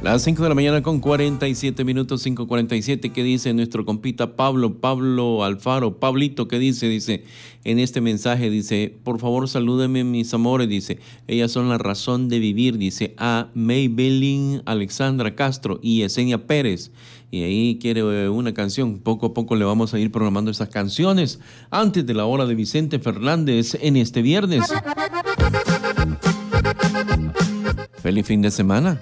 Las 5 de la mañana con 47 minutos, 5:47. ¿Qué dice nuestro compita Pablo Alfaro? Pablito, ¿qué dice? Dice en este mensaje, dice, por favor salúdenme mis amores, dice, ellas son la razón de vivir, dice, a Maybelline Alexandra Castro y Yesenia Pérez. Y ahí quiere una canción. Poco a poco le vamos a ir programando esas canciones antes de la hora de Vicente Fernández en este viernes. Feliz fin de semana.